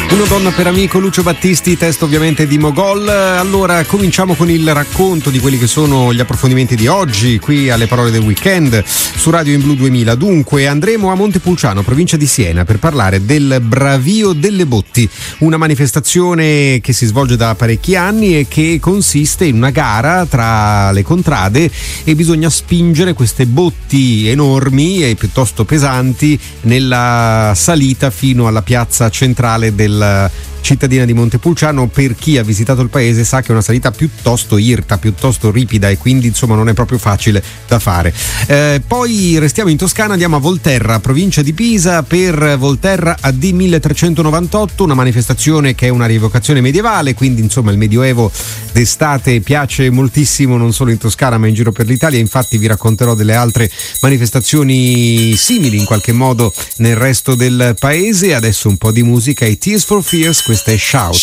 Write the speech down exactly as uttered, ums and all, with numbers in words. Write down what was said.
Una donna per amico, Lucio Battisti, testo ovviamente di Mogol. Allora cominciamo con il racconto di quelli che sono gli approfondimenti di oggi qui alle Parole del Weekend su Radio In Blu duemila. Dunque andremo a Montepulciano, provincia di Siena, per parlare del Bravio delle Botti, una manifestazione che si svolge da parecchi anni e che consiste in una gara tra le contrade e bisogna spingere queste botti enormi e piuttosto pesanti nella salita fino alla piazza centrale del cittadina di Montepulciano. Per chi ha visitato il paese sa che è una salita piuttosto irta, piuttosto ripida e quindi insomma non è proprio facile da fare. Eh, poi restiamo in Toscana, andiamo a Volterra, provincia di Pisa, per Volterra A D milletrecentonovantotto, una manifestazione che è una rievocazione medievale, quindi insomma il medioevo d'estate piace moltissimo non solo in Toscana ma in giro per l'Italia. Infatti vi racconterò delle altre manifestazioni simili in qualche modo nel resto del paese. Adesso un po' di musica, i Tears for Fears, questa è Shout.